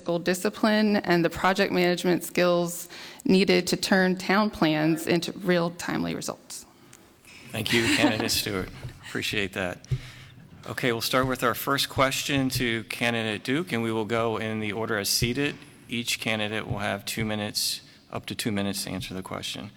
fiscal discipline and the project management skills needed to turn town plans into real timely results. Thank you, candidate Stewart. Appreciate that. Okay, we'll start with our first question to candidate Duke, and we will go in the order as seated. Each candidate will have 2 minutes, up to 2 minutes to answer the question.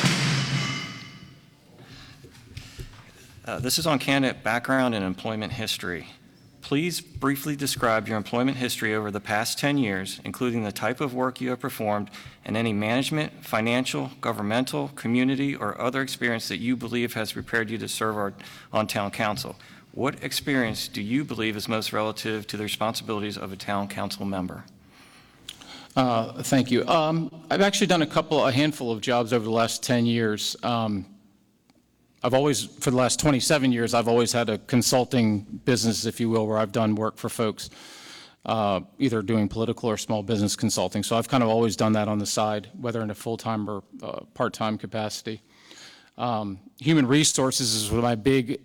This is on candidate background and employment history. Please briefly describe your employment history over the past 10 years, including the type of work you have performed and any management, financial, governmental, community, or other experience that you believe has prepared you to serve on town council. What experience do you believe is most relative to the responsibilities of a town council member? Thank you. I've actually done a handful of jobs over the last 10 years. I've always, for the last 27 years, I've always had a consulting business, if you will, where I've done work for folks, either doing political or small business consulting. So I've kind of always done that on the side, whether in a full-time or part-time capacity. Human resources is my big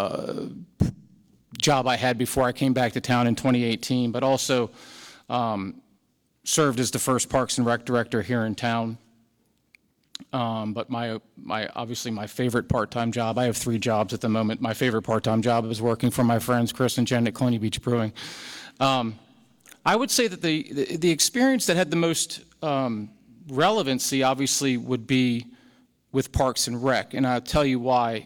job I had before I came back to town in 2018, but also served as the first Parks and Rec director here in town. But obviously my favorite part-time job, I have 3 jobs at the moment. My favorite part-time job is working for my friends Chris and Jen at Colony Beach Brewing. I would say that the experience that had the most relevancy obviously would be with Parks and Rec, and I'll tell you why.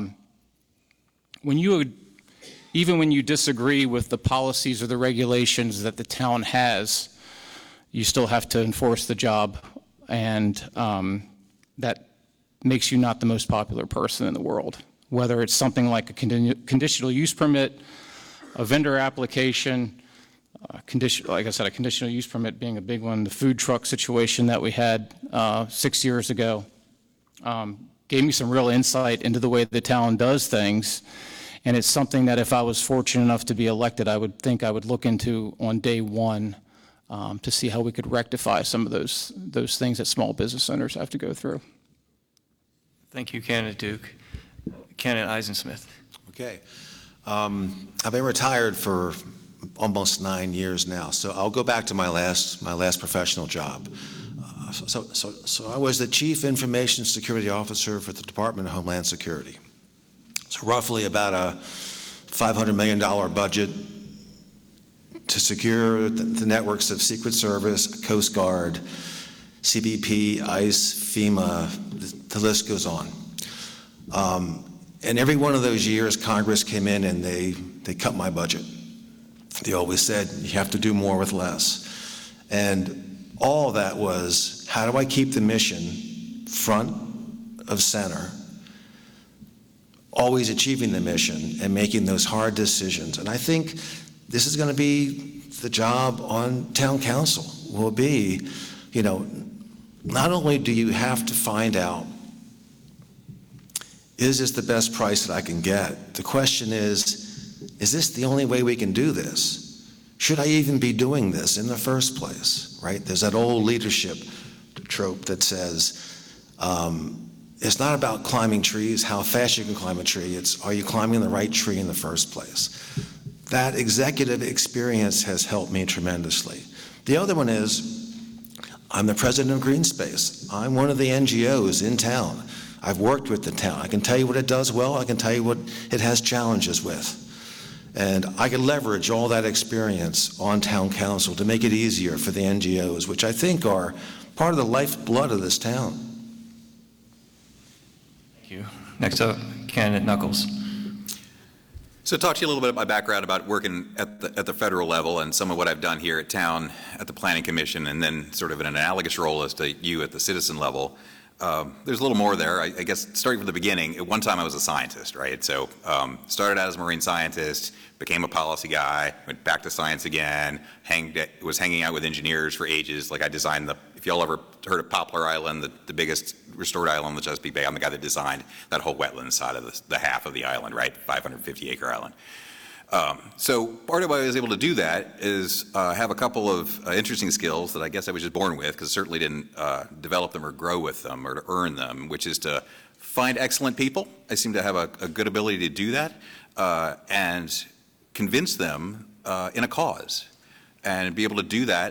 Even when you disagree with the policies or the regulations that the town has, you still have to enforce the job, and that makes you not the most popular person in the world. Whether it's something like a conditional use permit, a vendor application, like I said, a conditional use permit being a big one, the food truck situation that we had 6 years ago, gave me some real insight into the way the town does things. And it's something that if I was fortunate enough to be elected, I would think I would look into on day one to see how we could rectify some of those things that small business owners have to go through. Thank you, candidate Duke. Candidate Eisensmith. Okay. I've been retired for almost 9 years now, so I'll go back to my last professional job. So I was the Chief Information Security Officer for the Department of Homeland Security. So roughly about a $500 million budget to secure the networks of Secret Service, Coast Guard, CBP, ICE, FEMA, the list goes on. And every one of those years, Congress came in and they cut my budget. They always said, you have to do more with less. And all that was, how do I keep the mission front of center, always achieving the mission and making those hard decisions? And I think this is going to be the job on town council, will be, not only do you have to find out, is this the best price that I can get? The question is this the only way we can do this? Should I even be doing this in the first place, right? There's that old leadership trope that says, it's not about climbing trees, how fast you can climb a tree, it's are you climbing the right tree in the first place? That executive experience has helped me tremendously. The other one is, I'm the president of Green Space. I'm one of the NGOs in town. I've worked with the town. I can tell you what it does well, I can tell you what it has challenges with. And I can leverage all that experience on town council to make it easier for the NGOs, which I think are part of the lifeblood of this town. Thank you. Next up, candidate Knuckles. So talk to you a little bit about my background about working at the federal level and some of what I've done here at town at the Planning Commission, and then sort of an analogous role as to you at the citizen level. There's a little more there. I guess starting from the beginning, at one time I was a scientist, right? So started out as a marine scientist, became a policy guy, went back to science again, was hanging out with engineers for ages. Like I designed if y'all ever heard of Poplar Island, the biggest restored island on the Chesapeake Bay, I'm the guy that designed that whole wetland side of the half of the island, right? 550 acre island. So part of why I was able to do that is have a couple of interesting skills that I guess I was just born with, because certainly didn't develop them or grow with them or to earn them, which is to find excellent people. I seem to have a good ability to do that and convince them in a cause, and be able to do that